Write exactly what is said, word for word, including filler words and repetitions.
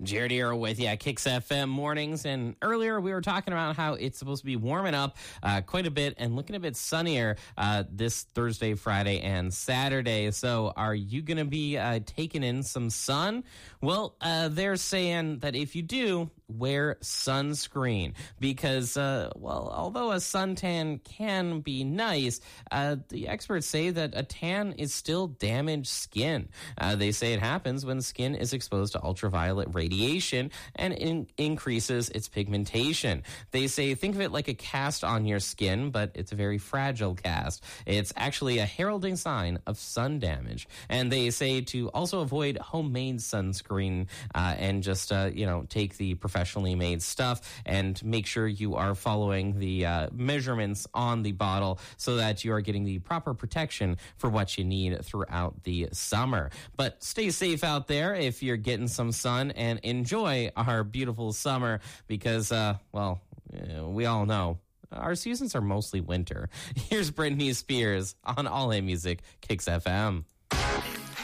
Jared here with you at Kicks F M mornings. And earlier we were talking about how it's supposed to be warming up uh, quite a bit and looking a bit sunnier uh, this Thursday, Friday, and Saturday. So are you going to be uh, taking in some sun? Well, uh, they're saying that if you do, wear sunscreen because, uh, well, although a suntan can be nice, uh, the experts say that a tan is still damaged skin. Uh, they say it happens when skin is exposed to ultraviolet radiation and in- increases its pigmentation. They say think of it like a cast on your skin, but it's a very fragile cast. It's actually a heralding sign of sun damage. And they say to also avoid homemade sunscreen uh, and just, uh, you know, take the professionally made stuff and make sure you are following the uh, measurements on the bottle so that you are getting the proper protection for what you need throughout the summer. But stay safe out there if you're getting some sun and enjoy our beautiful summer because, uh, well, uh, we all know our seasons are mostly winter. Here's Britney Spears on All A Music, Kicks F M.